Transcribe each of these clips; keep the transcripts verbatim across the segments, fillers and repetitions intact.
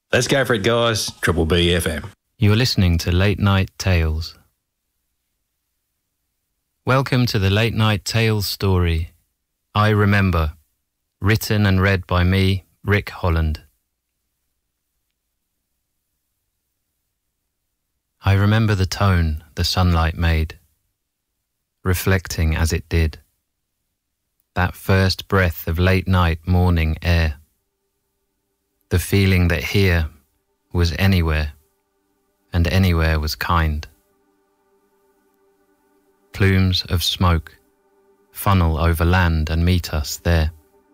Let's go for it, guys. Triple B F M. You're listening to Late Night Tales. Welcome to the Late Night Tales story, I Remember, written and read by me, Rick Holland. I remember the tone the sunlight made, reflecting as it did, that first breath of late night morning air, the feeling that here was anywhere, and anywhere was kind. Plumes of smoke funnel over land and meet us there,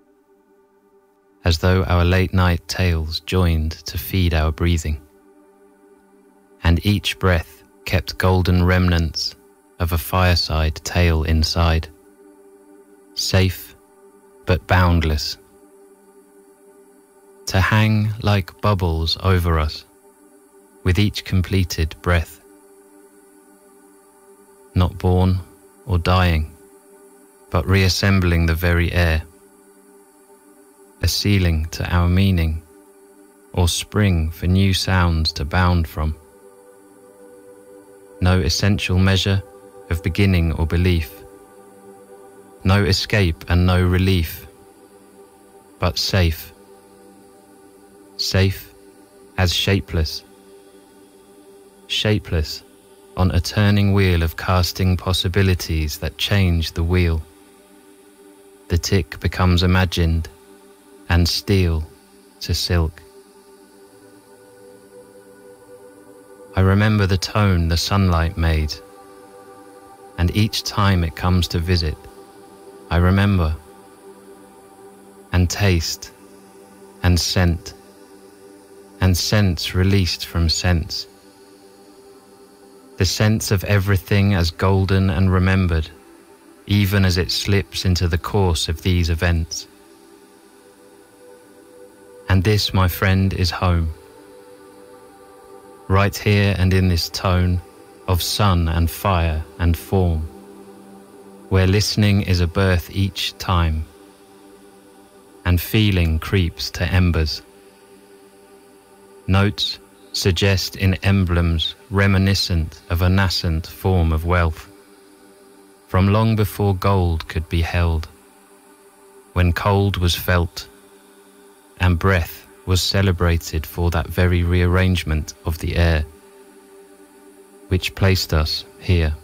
as though our late night tales joined to feed our breathing, and each breath kept golden remnants of a fireside tale inside, safe but boundless, to hang like bubbles over us with each completed breath, not born or dying, but reassembling the very air, a ceiling to our meaning, or spring for new sounds to bound from. No essential measure of beginning or belief, no escape and no relief, but safe, safe as shapeless, shapeless on a turning wheel of casting possibilities that change the wheel. The tick becomes imagined, and steel to silk. I remember the tone the sunlight made, and each time it comes to visit, I remember, and taste, and scent, and sense released from sense. The sense of everything as golden and remembered, even as it slips into the course of these events. And this, my friend, is home. Right here and in this tone of sun and fire and form, where listening is a birth each time, and feeling creeps to embers. Notes suggest in emblems reminiscent of a nascent form of wealth, from long before gold could be held, when cold was felt, and breath was celebrated for that very rearrangement of the air, which placed us here.